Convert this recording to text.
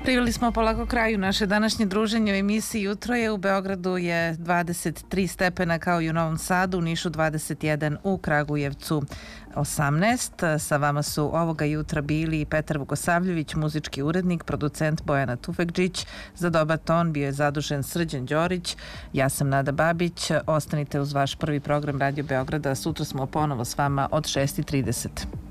Priveli smo polako kraju naše današnje druženje u emisiji Jutro je. U Beogradu je 23 stepena kao i u Novom Sadu, u Nišu 21, u Kragujevcu 18. Sa vama su ovoga jutra bili Petar Vukosavljević, muzički urednik, producent Bojana Tufekđić. Za dobar ton bio je zadužen Srđan Đorić. Ja sam Nada Babić. Ostanite uz vaš prvi program Radio Beograda. Sutra smo ponovo s vama od 6:30.